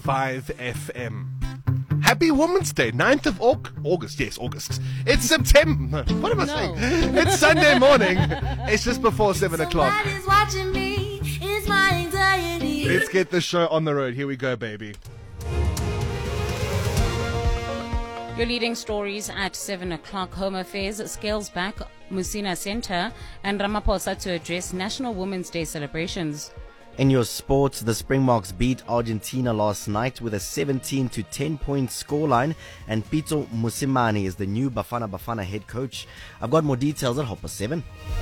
5FM. Happy Women's Day, 9th of August. Yes, August. It's September. What am I saying? It's Sunday morning. It's just before 7 o'clock. Somebody's watching me. It's my anxiety. Let's get the show on the road. Here we go, baby. Your leading stories at 7 o'clock. Home Affairs scales back Musina Centre and Ramaphosa to address National Women's Day celebrations. In your sports, the Springboks beat Argentina last night with a 17-10 point scoreline, and Pitso Mosimane is the new Bafana Bafana head coach. I've got more details at 7:30.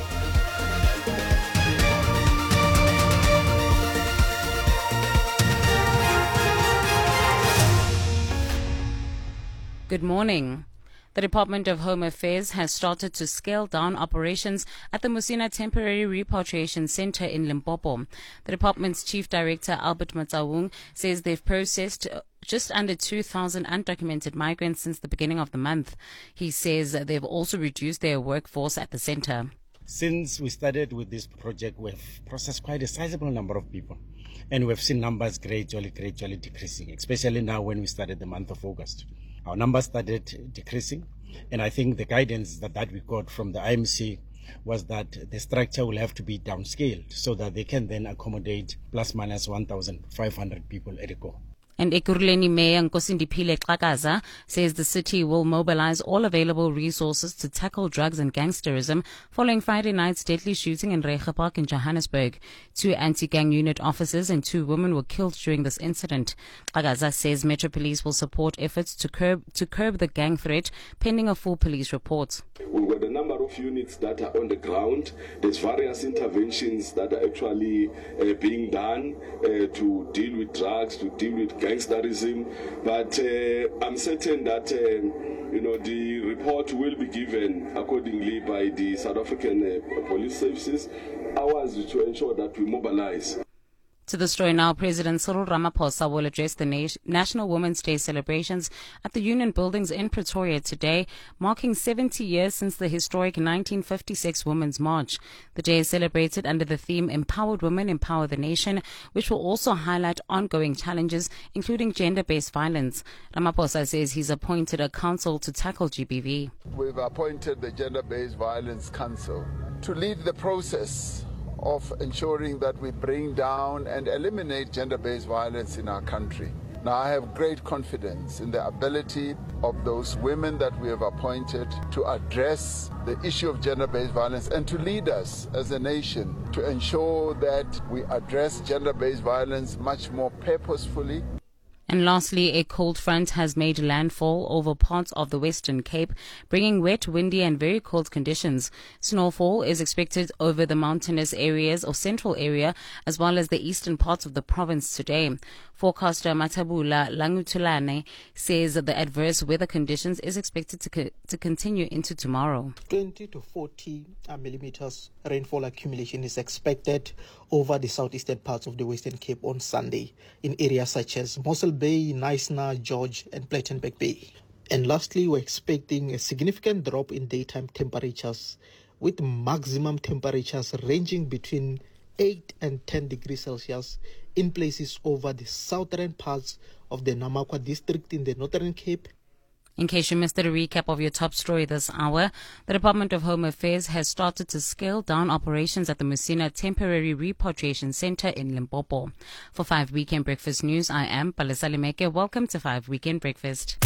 Good morning. The Department of Home Affairs has started to scale down operations at the Musina Temporary Repatriation Centre in Limpopo. The department's Chief Director, Albert Matsawung, says they've processed just under 2,000 undocumented migrants since the beginning of the month. He says they've also reduced their workforce at the centre. Since we started with this project, we've processed quite a sizable number of people. And we've seen numbers gradually decreasing, especially now when we started the month of August. Our numbers started decreasing, and I think the guidance that we got from the IMC was that the structure will have to be downscaled so that they can then accommodate plus minus 1,500 people at a go. And Ekurhuleni Mayor Nkosindiphile Xhakaza says the city will mobilize all available resources to tackle drugs and gangsterism following Friday night's deadly shooting in Reiger Park in Johannesburg. 2 anti-gang unit officers and 2 women were killed during this incident. Xhakaza says Metro Police will support efforts to curb the gang threat pending a full police report. We've got a number of units that are on the ground. There's various interventions that are actually being done to deal with drugs, to deal with gangsterism, but I'm certain that the report will be given accordingly by the South African police services. Ours is to ensure that we mobilize. To the story now, President Cyril Ramaphosa will address the National Women's Day celebrations at the Union Buildings in Pretoria today, marking 70 years since the historic 1956 Women's March. The day is celebrated under the theme Empowered Women, Empower the Nation, which will also highlight ongoing challenges, including gender-based violence. Ramaphosa says he's appointed a council to tackle GBV. We've appointed the Gender-Based Violence Council to lead the process of ensuring that we bring down and eliminate gender-based violence in our country. Now, I have great confidence in the ability of those women that we have appointed to address the issue of gender-based violence and to lead us as a nation to ensure that we address gender-based violence much more purposefully. And lastly, a cold front has made landfall over parts of the Western Cape, bringing wet, windy and very cold conditions. Snowfall is expected over the mountainous areas or central area as well as the eastern parts of the province today. Forecaster Matabula Langutulane says that the adverse weather conditions is expected to continue into tomorrow. 20 to 40 millimeters rainfall accumulation is expected over the southeastern parts of the Western Cape on Sunday in areas such as Mossel Bay, Knysna, George and Plettenberg Bay. And lastly, we're expecting a significant drop in daytime temperatures, with maximum temperatures ranging between 8 and 10 degrees Celsius in places over the southern parts of the Namakwa district in the Northern Cape. In case you missed a recap of your top story this hour, the Department of Home Affairs has started to scale down operations at the Musina Temporary Repatriation Centre in Limpopo. For 5 Weekend Breakfast News, I am Palesa Limeke. Welcome to 5 Weekend Breakfast.